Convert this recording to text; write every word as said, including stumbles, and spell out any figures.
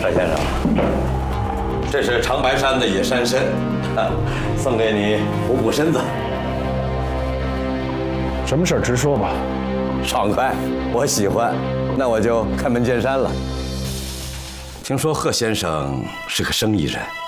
何先生，这是长白山的野山参，送给你补补身子。 什么事儿直说吧。 爽快，我喜欢。那我就开门见山了。听说贺先生是个生意人。